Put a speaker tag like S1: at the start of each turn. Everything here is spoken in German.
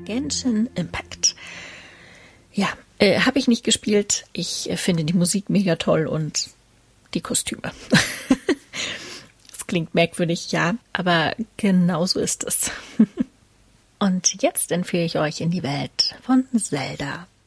S1: Genshin Impact. Ja, habe ich nicht gespielt. Ich finde die Musik mega toll und die Kostüme. Das klingt merkwürdig, ja, aber genau so ist es. Und jetzt entführe ich euch in die Welt von Zelda.